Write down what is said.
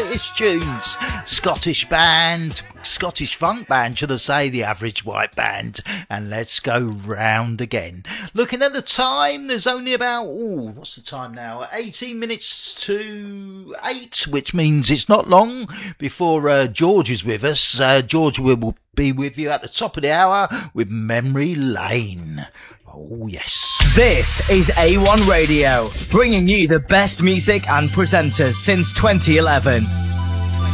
British tunes. Scottish band, Scottish funk band, should I say, the Average White Band. And let's go round again. Looking at the time, there's only about, what's the time now? 18 minutes to 8, which means it's not long before George is with us. George will be with you at the top of the hour with Memory Lane. Oh, yes. This is A1 Radio, bringing you the best music and presenters since 2011.